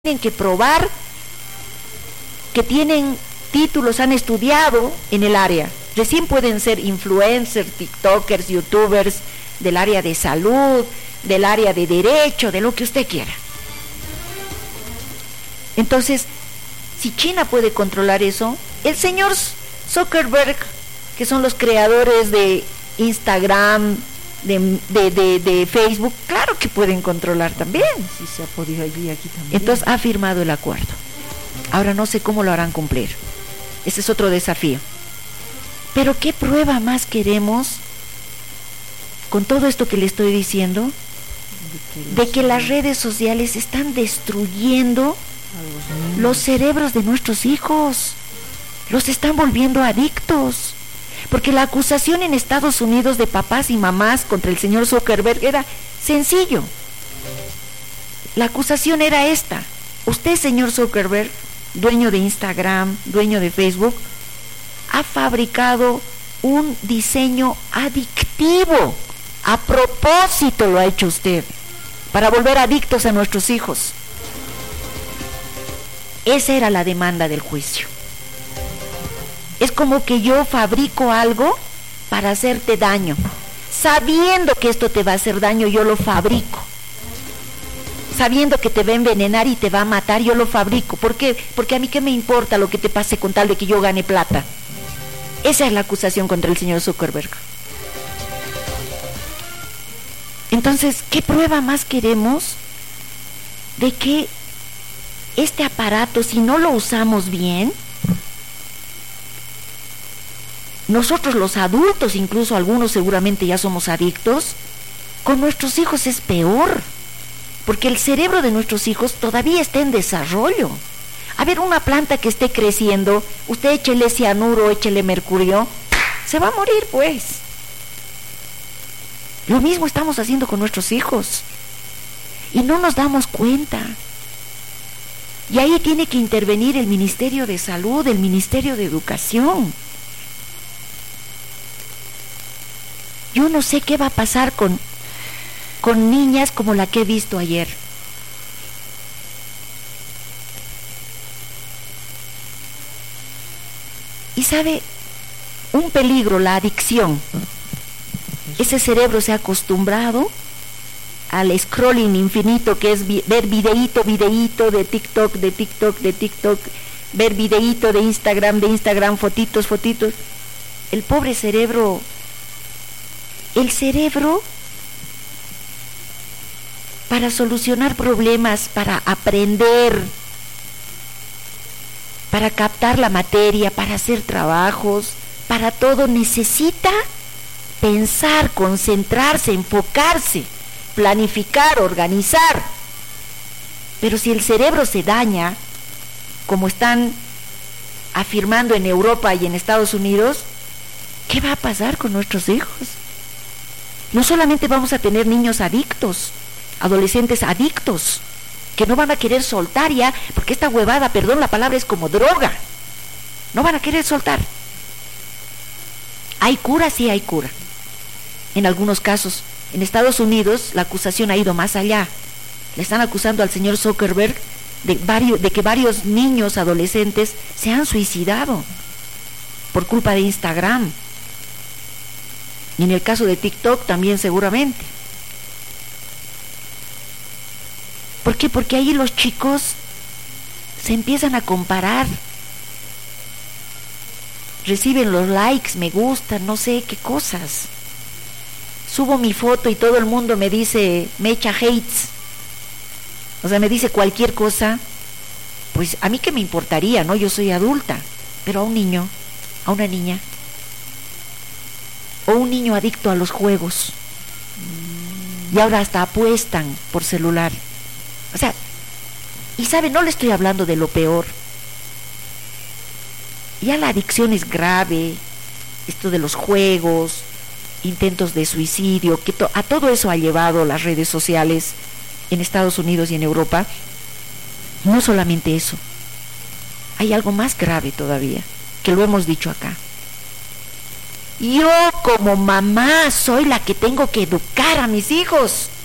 tienen que probar que tienen títulos, han estudiado en el área. Recién pueden ser influencers, tiktokers, youtubers del área de salud, del área de derecho, de lo que usted quiera. Entonces, si China puede controlar eso, el señor Zuckerberg, que son los creadores de Instagram, de Facebook, claro que pueden controlar también. Sí, se ha podido allí, aquí también. Entonces ha firmado el acuerdo. Ahora no sé cómo lo harán cumplir. Ese es otro desafío. Pero ¿qué prueba más queremos con todo esto que le estoy diciendo? De que las redes sociales están destruyendo los cerebros de nuestros hijos. Los están volviendo adictos. Porque la acusación en Estados Unidos de papás y mamás contra el señor Zuckerberg era sencillo. La acusación era esta: usted, señor Zuckerberg, dueño de Instagram, dueño de Facebook, ha fabricado un diseño adictivo. A propósito lo ha hecho usted, para volver adictos a nuestros hijos. Esa era la demanda del juicio. Es como que yo fabrico algo para hacerte daño. Sabiendo que esto te va a hacer daño, yo lo fabrico. Sabiendo que te va a envenenar y te va a matar, yo lo fabrico. ¿Por qué? Porque a mí qué me importa lo que te pase con tal de que yo gane plata. Esa es la acusación contra el señor Zuckerberg. Entonces, ¿qué prueba más queremos de que este aparato, si no lo usamos bien, nosotros los adultos, incluso algunos seguramente ya somos adictos, con nuestros hijos es peor, porque el cerebro de nuestros hijos todavía está en desarrollo. A ver, una planta que esté creciendo, usted échele cianuro, échele mercurio, se va a morir pues. Lo mismo estamos haciendo con nuestros hijos y no nos damos cuenta. Y ahí tiene que intervenir el Ministerio de Salud, el Ministerio de Educación. Yo no sé qué va a pasar con niñas como la que he visto ayer. Y sabe, un peligro, la adicción. Ese cerebro se ha acostumbrado al scrolling infinito, que es ver videíto de TikTok, ver videíto de Instagram, fotitos. El pobre cerebro. El cerebro, para solucionar problemas, para aprender, para captar la materia, para hacer trabajos, para todo necesita pensar, concentrarse, enfocarse, planificar, organizar. Pero si el cerebro se daña, como están afirmando en Europa y en Estados Unidos, ¿qué va a pasar con nuestros hijos? No solamente vamos a tener niños adictos, adolescentes adictos, que no van a querer soltar ya, porque esta huevada, perdón la palabra, es como droga. No van a querer soltar. ¿Hay cura? Sí hay cura. En algunos casos. En Estados Unidos la acusación ha ido más allá. Le están acusando al señor Zuckerberg de que varios niños adolescentes se han suicidado por culpa de Instagram. Y en el caso de TikTok también seguramente. ¿Por qué? Porque ahí los chicos se empiezan a comparar. Reciben los likes, me gustan, no sé qué cosas. Subo mi foto y todo el mundo me dice, me echa hates. O sea, me dice cualquier cosa. Pues a mí qué me importaría, ¿no? Yo soy adulta. Pero a un niño, a una niña, o un niño adicto a los juegos, y ahora hasta apuestan por celular. O sea, y sabe, no le estoy hablando de lo peor. Ya la adicción es grave, esto de los juegos, intentos de suicidio, que a todo eso ha llevado las redes sociales en Estados Unidos y en Europa. No solamente eso, hay algo más grave todavía, que lo hemos dicho acá. Yo como mamá soy la que tengo que educar a mis hijos.